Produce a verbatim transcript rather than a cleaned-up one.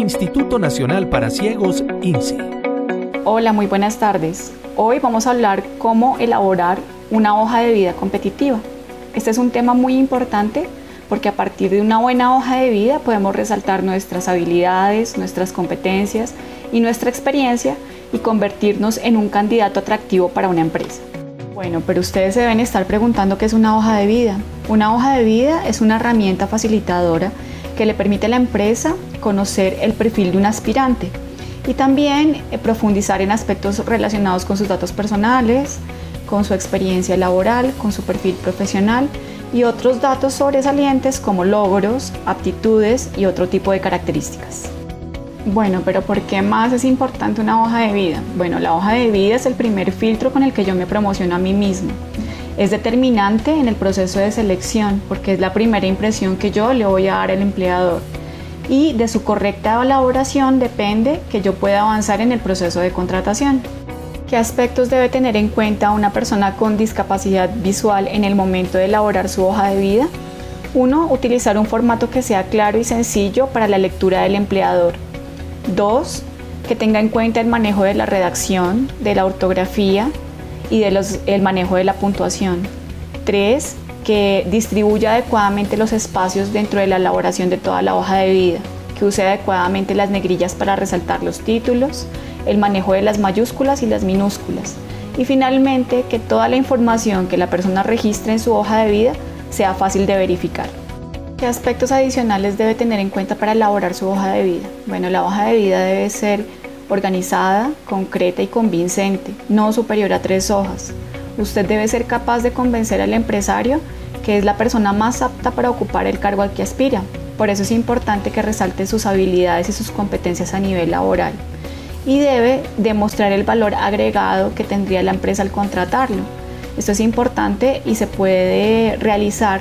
Instituto Nacional para Ciegos, I N S E. Hola, muy buenas tardes. Hoy vamos a hablar cómo elaborar una hoja de vida competitiva. Este es un tema muy importante porque a partir de una buena hoja de vida podemos resaltar nuestras habilidades, nuestras competencias y nuestra experiencia y convertirnos en un candidato atractivo para una empresa. Bueno, pero ustedes se deben estar preguntando qué es una hoja de vida. Una hoja de vida es una herramienta facilitadora que le permite a la empresa conocer el perfil de un aspirante y también eh, profundizar en aspectos relacionados con sus datos personales, con su experiencia laboral, con su perfil profesional y otros datos sobresalientes como logros, aptitudes y otro tipo de características. Bueno, pero ¿por qué más es importante una hoja de vida? Bueno, la hoja de vida es el primer filtro con el que yo me promociono a mí mismo. Es determinante en el proceso de selección porque es la primera impresión que yo le voy a dar al empleador y de su correcta elaboración depende que yo pueda avanzar en el proceso de contratación. ¿Qué aspectos debe tener en cuenta una persona con discapacidad visual en el momento de elaborar su hoja de vida? Uno, utilizar un formato que sea claro y sencillo para la lectura del empleador. Dos, que tenga en cuenta el manejo de la redacción, de la ortografía y de los, el manejo de la puntuación. Tres, que distribuya adecuadamente los espacios dentro de la elaboración de toda la hoja de vida, que use adecuadamente las negrillas para resaltar los títulos, el manejo de las mayúsculas y las minúsculas. Y finalmente, que toda la información que la persona registre en su hoja de vida sea fácil de verificar. ¿Qué aspectos adicionales debe tener en cuenta para elaborar su hoja de vida? Bueno, la hoja de vida debe ser organizada, concreta y convincente, no superior a tres hojas. Usted debe ser capaz de convencer al empresario que es la persona más apta para ocupar el cargo al que aspira. Por eso es importante que resalte sus habilidades y sus competencias a nivel laboral. Y debe demostrar el valor agregado que tendría la empresa al contratarlo. Esto es importante y se puede realizar